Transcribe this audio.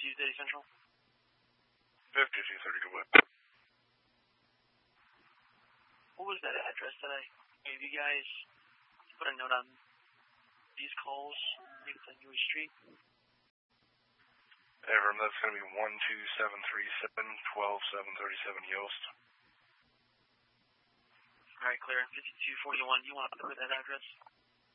5230 Central. 5230 what? What was that address that I gave you guys? Put a note on these calls. I think it's on Newy Street. Everett, that's going to be 12737, 12737 Yost. Alright, clear. 5241. You want to put that address?